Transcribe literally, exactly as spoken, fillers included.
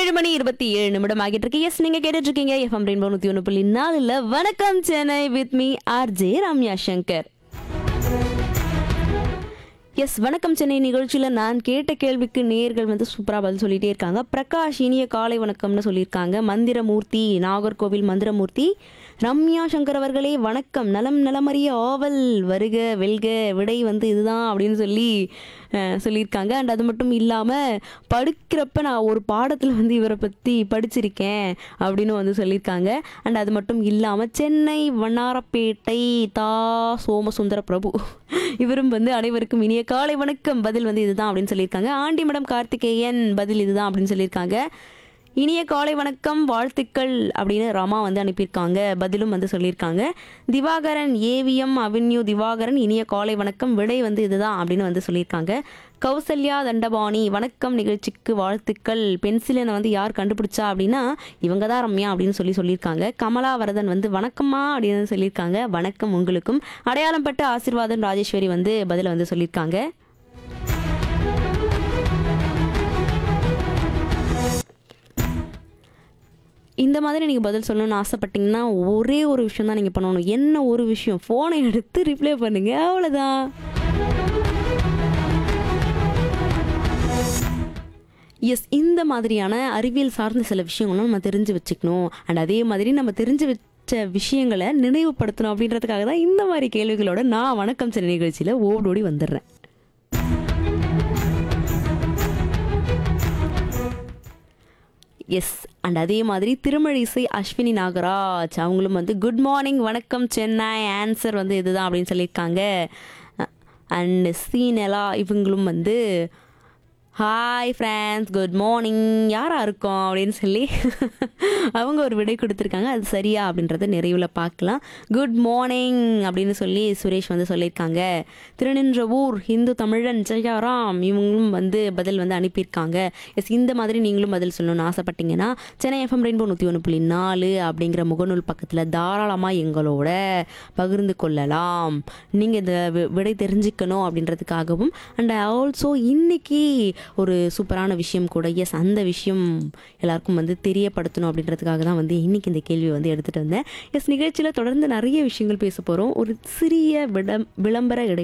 ஏழு மணி இருபத்தி ஏழு நிமிடம் ஆகிட்டு இருக்கு. எஸ், நீங்க கேட்டுட்டு இருக்கீங்க எஃப்எம் ரெயின்போ நூத்தி ஒன்று புள்ளி நாலுல வணக்கம் Chennai with me RJ Ramya Shankar. S, வணக்கம் சென்னை நிகழ்ச்சியில் நான் கேட்ட கேள்விக்கு நேர்கள் வந்து சூப்பராக பதில் சொல்லிட்டே இருக்காங்க. பிரகாஷ் இனிய காலை வணக்கம்னு சொல்லியிருக்காங்க. மந்திரமூர்த்தி நாகர்கோவில் மந்திரமூர்த்தி, ரம்யா சங்கர் அவர்களே வணக்கம், நலம் நலமறிய ஆவல், வருக வெல்க, விடை வந்து இதுதான் அப்படின்னு சொல்லி அஹ், சொல்லியிருக்காங்க. அண்ட் அது மட்டும் இல்லாமல் படுக்கிறப்ப நான் ஒரு பாடத்தில் வந்து இவரை பற்றி படிச்சிருக்கேன் அப்படின்னு வந்து சொல்லியிருக்காங்க. அண்ட் அது மட்டும் இல்லாமல் சென்னை வண்ணாரப்பேட்டை தா சோமசுந்தர பிரபு இவரும் வந்து அனைவருக்கும் இனிய காலை வணக்கம், பதில் வந்து இதுதான் அப்படின்னு சொல்லியிருக்காங்க. ஆண்டிமடம் கார்த்திகேயன், பதில் இதுதான் அப்படின்னு சொல்லியிருக்காங்க. இனிய காலை வணக்கம் வாழ்த்துக்கள் அப்படின்னு ரமா வந்து அனுப்பியிருக்காங்க, பதிலும் வந்து சொல்லியிருக்காங்க. திவாகரன் ஏவிஎம் அவென்யூ திவாகரன், இனிய காலை வணக்கம், விடை வந்து இதுதான் அப்படின்னு வந்து சொல்லியிருக்காங்க. கௌசல்யா தண்டபாணி, வணக்கம் நிகழ்ச்சிக்கு வாழ்த்துக்கள், பென்சிலனை வந்து யார் கண்டுபிடிச்சா அப்படின்னா இவங்க தான் ரம்யா அப்படின்னு சொல்லி சொல்லியிருக்காங்க. கமலாவரதன் வந்து வணக்கம்மா அப்படின்னு சொல்லியிருக்காங்க, வணக்கம் உங்களுக்கும். அடையாளம் பட்ட ஆசீர்வாதம் ராஜேஸ்வரி வந்து பதில வந்து சொல்லியிருக்காங்க. இந்த மாதிரி நீங்கள் பதில் சொல்லணும்னு ஆசைப்பட்டீங்கன்னா ஒரே ஒரு விஷயம் தான் நீங்கள் பண்ணணும். என்ன ஒரு விஷயம், ஃபோனை எடுத்து ரிப்ளை பண்ணுங்க, அவ்வளோதான். எஸ், இந்த மாதிரியான அறிவியல் சார்ந்த சில விஷயங்களும் நம்ம தெரிஞ்சு வச்சுக்கணும். அண்ட் அதே மாதிரி நம்ம தெரிஞ்சு வச்ச விஷயங்களை நினைவுபடுத்தணும் அப்படின்றதுக்காக தான் இந்த மாதிரி கேள்விகளோட நான் வணக்கம் சில நிகழ்ச்சியில் ஓடோடி வந்துடுறேன். எஸ், அண்ட் அதே மாதிரி திருமழிசை அஸ்வினி நாகராஜ் அவங்களும் வந்து குட் மார்னிங் வணக்கம் சென்னை, ஆன்சர் வந்து இதுதான் அப்படின்னு சொல்லியிருக்காங்க. அண்ட் சீனலா இவங்களும் வந்து ஹாய் ஃப்ரெண்ட்ஸ் குட் மார்னிங், யாராக இருக்கோம் அப்படின்னு சொல்லி அவங்க ஒரு விடை கொடுத்துருக்காங்க. அது சரியா அப்படின்றத நிறைவில் பார்க்கலாம். குட் மார்னிங் அப்படின்னு சொல்லி சுரேஷ் வந்து சொல்லியிருக்காங்க. திருநின்றவூர் ஹிந்து தமிழன் ஜெயாராம் இவங்களும் வந்து பதில் வந்து அனுப்பியிருக்காங்க. எஸ், இந்த மாதிரி நீங்களும் பதில் சொல்லணும்னு ஆசைப்பட்டீங்கன்னா சென்னை எஃப்எம் ரெயின்போ நூற்றி ஒன்று புள்ளி நாலு அப்படிங்கிற முகநூல் பக்கத்தில் தாராளமாக எங்களோட பகிர்ந்து கொள்ளலாம். நீங்கள் இந்த விடை தெரிஞ்சுக்கணும் அப்படின்றதுக்காகவும். அண்ட் ஆல்சோ இன்னைக்கு ஒரு சூப்பரான விஷயம் கூட. எஸ், அந்த விஷயம் எல்லாருக்கும் வந்து தெரியப்படுத்தணும் அப்படின்றதுக்காக தான் வந்து இன்னைக்கு இந்த கேள்வி வந்து எடுத்துகிட்டு வந்தேன். எஸ், நிகழ்ச்சியில் தொடர்ந்து நிறைய விஷயங்கள் பேச போகிறோம். ஒரு சிறிய விடம் விளம்பர இடை